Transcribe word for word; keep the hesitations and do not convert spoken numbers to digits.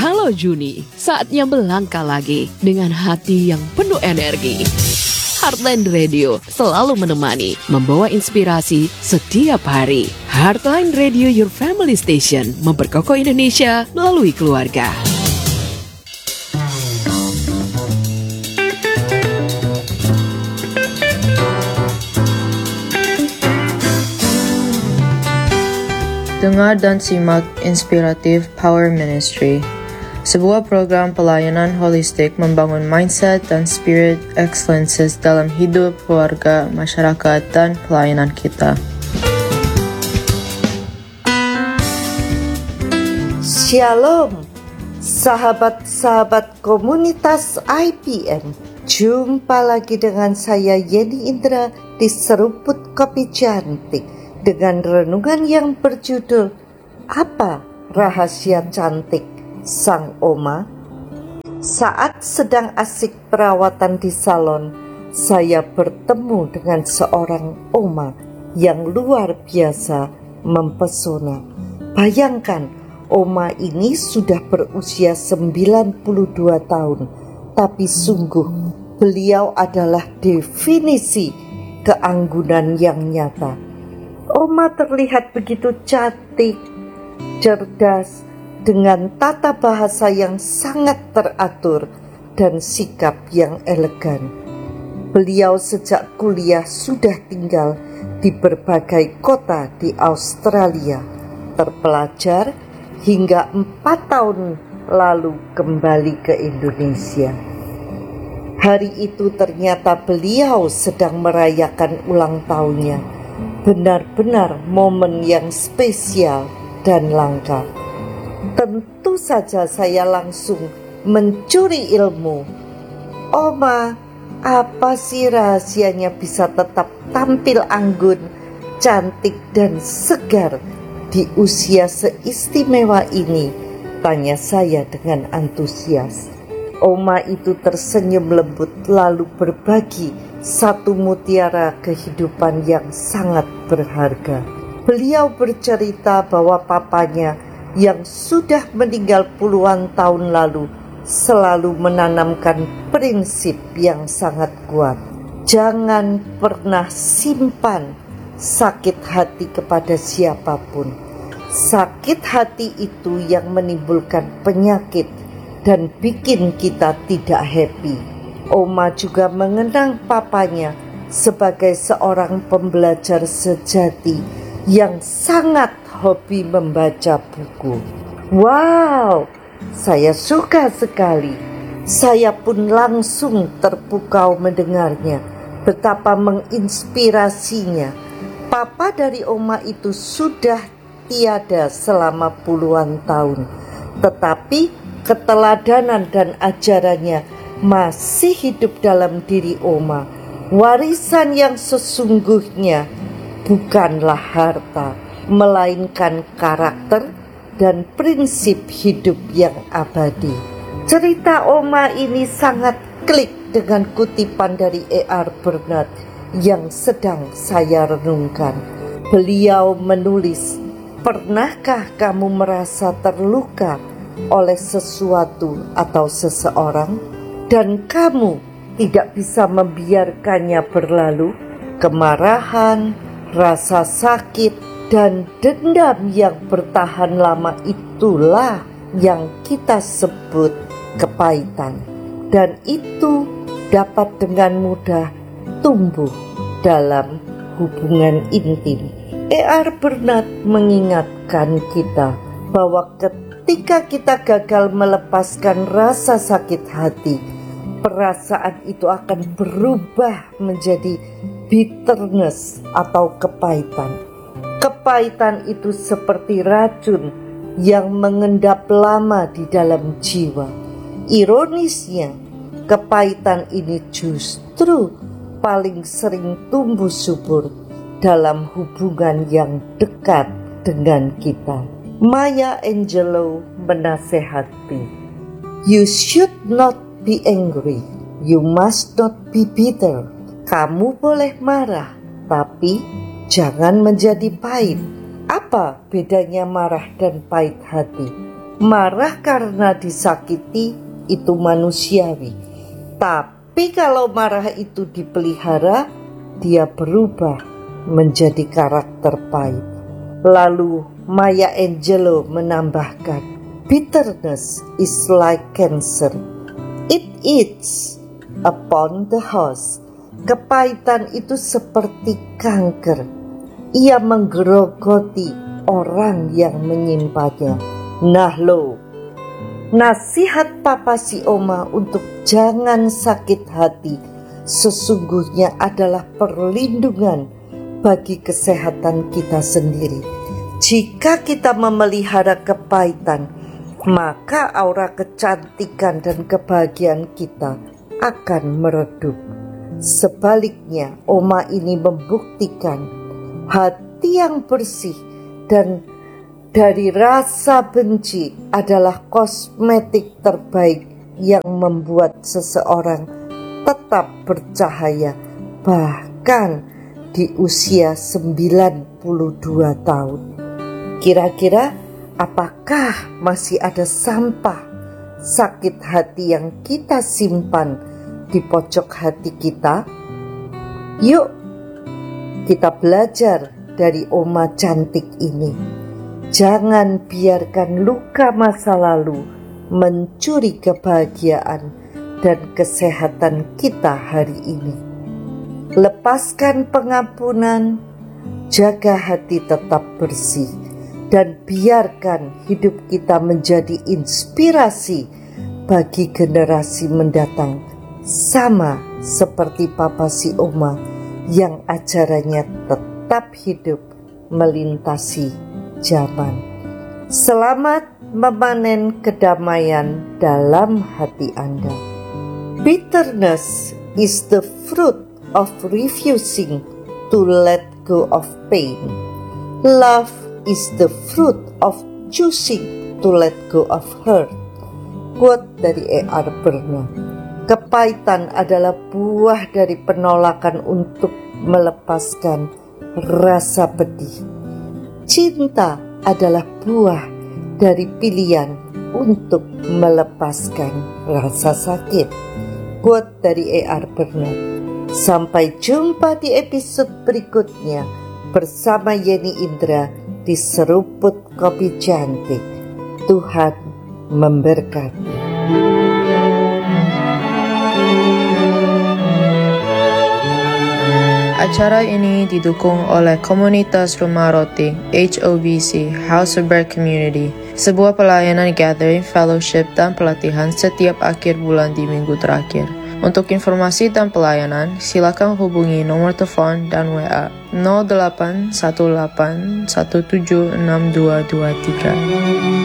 Halo Juni, saatnya melangkah lagi dengan hati yang penuh energi. Heartline Radio selalu menemani, membawa inspirasi setiap hari. Heartline Radio, your family station, memperkokoh Indonesia melalui keluarga. Dengar dan simak Inspiratif Power Ministry, sebuah program pelayanan holistik membangun mindset dan spirit excellences dalam hidup, keluarga, masyarakat, dan pelayanan kita. Shalom, sahabat-sahabat komunitas I P M. Jumpa lagi dengan saya Yeni Indra di Seruput Kopi Cantik dengan renungan yang berjudul Apa Rahasia Cantik Sang Oma? Saat sedang asik perawatan di salon, saya bertemu dengan seorang oma yang luar biasa mempesona. Bayangkan, oma ini sudah berusia sembilan puluh dua tahun, tapi sungguh beliau adalah definisi keanggunan yang nyata. Oma terlihat begitu cantik, cerdas, dengan tata bahasa yang sangat teratur dan sikap yang elegan. Beliau sejak kuliah sudah tinggal di berbagai kota di Australia, terpelajar hingga empat tahun lalu kembali ke Indonesia. Hari itu ternyata beliau sedang merayakan ulang tahunnya. Benar-benar momen yang spesial dan langka. Tentu saja saya langsung mencuri ilmu. Oma, apa sih rahasianya bisa tetap tampil anggun, cantik dan segar di usia seistimewa ini? Tanya saya dengan antusias. Oma itu tersenyum lembut lalu berbagi satu mutiara kehidupan yang sangat berharga. Beliau bercerita bahwa papanya yang sudah meninggal puluhan tahun lalu selalu menanamkan prinsip yang sangat kuat. Jangan pernah simpan sakit hati kepada siapapun. Sakit hati itu yang menimbulkan penyakit dan bikin kita tidak happy. Oma juga mengenang papanya sebagai seorang pembelajar sejati yang sangat hobi membaca buku. Wow, saya suka sekali. Saya pun langsung terpukau mendengarnya. Betapa menginspirasinya. Papa dari Oma itu sudah tiada selama puluhan tahun. Tetapi keteladanan dan ajarannya masih hidup dalam diri Oma. Warisan yang sesungguhnya bukanlah harta, melainkan karakter dan prinsip hidup yang abadi. Cerita Oma ini sangat klik dengan kutipan dari E R Bernard yang sedang saya renungkan. Beliau menulis, "Pernahkah kamu merasa terluka oleh sesuatu atau seseorang dan kamu tidak bisa membiarkannya berlalu? Kemarahan, rasa sakit, dan dendam yang bertahan lama itulah yang kita sebut kepahitan. Dan itu dapat dengan mudah tumbuh dalam hubungan intim." E R Bernard mengingatkan kita bahwa ketika kita gagal melepaskan rasa sakit hati, perasaan itu akan berubah menjadi bitterness atau kepahitan. Kepahitan itu seperti racun yang mengendap lama di dalam jiwa. Ironisnya, kepahitan ini justru paling sering tumbuh subur dalam hubungan yang dekat dengan kita. Maya Angelou menasehati, "You should not be angry. You must not be bitter." Kamu boleh marah, tapi jangan menjadi pahit. Apa bedanya marah dan pahit hati? Marah karena disakiti itu manusiawi. Tapi kalau marah itu dipelihara, dia berubah menjadi karakter pahit. Lalu Maya Angelou menambahkan, bitterness is like cancer. It eats upon the host. Kepahitan itu seperti kanker. Ia menggerogoti orang yang menyimpannya. Nah lo, nasihat Papa si Oma untuk jangan sakit hati sesungguhnya adalah perlindungan bagi kesehatan kita sendiri. Jika kita memelihara kepahitan, maka aura kecantikan dan kebahagiaan kita akan meredup. Sebaliknya, Oma ini membuktikan hati yang bersih dan dari rasa benci adalah kosmetik terbaik yang membuat seseorang tetap bercahaya bahkan di usia sembilan puluh dua tahun. Kira-kira apakah masih ada sampah sakit hati yang kita simpan di pojok hati kita? Yuk kita belajar dari Oma cantik ini. Jangan biarkan luka masa lalu mencuri kebahagiaan dan kesehatan kita hari ini. Lepaskan pengampunan, jaga hati tetap bersih, dan biarkan hidup kita menjadi inspirasi bagi generasi mendatang, sama seperti Papa si Oma yang ajarannya tetap hidup melintasi zaman. Selamat memanen kedamaian dalam hati Anda. Bitterness is the fruit of refusing to let go of pain. Love is the fruit of choosing to let go of hurt. Quote dari E R Bernard. Kepahitan adalah buah dari penolakan untuk melepaskan rasa pedih. Cinta adalah buah dari pilihan untuk melepaskan rasa sakit. Quote dari E R Bernard. Sampai jumpa di episode berikutnya bersama Yeni Indra di Seruput Kopi Cantik. Tuhan memberkati. Acara ini didukung oleh Komunitas Rumah Roti H O B C House of Bread Community, sebuah pelayanan gathering, fellowship, dan pelatihan setiap akhir bulan di minggu terakhir. Untuk informasi dan pelayanan, silakan hubungi nomor telepon dan W A nol delapan satu delapan satu tujuh enam dua dua tiga.